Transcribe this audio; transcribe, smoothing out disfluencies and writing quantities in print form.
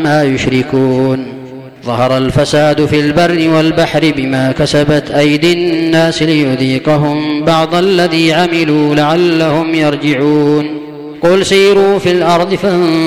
عما يشركون ظهر الفساد في البر والبحر بما كسبت أيدي الناس ليذيقهم بعض الذي عملوا لعلهم يرجعون قل سيروا في الأرض